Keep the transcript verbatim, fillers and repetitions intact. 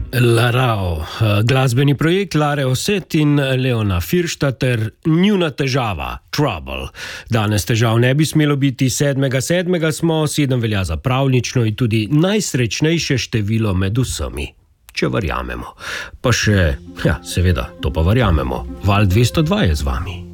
Larao, glasbeni projekt Lare Osset in Leona Firštater, njuna težava, Trouble. Danes težav ne bi smelo biti, sedmega sedmega smo, sedem velja za pravljično in tudi najsrečnejše število med vsemi. Če verjamemo. Pa še, ja, seveda, to pa verjamemo. Val dvesto dva je z vami.